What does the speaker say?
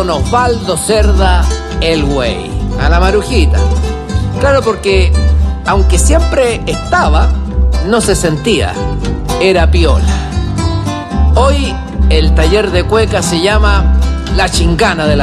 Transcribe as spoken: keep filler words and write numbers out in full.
Osvaldo Cerda, el güey, a la Marujita. Claro, porque aunque siempre estaba, no se sentía, era piola. Hoy el taller de cueca se llama La Chincana de la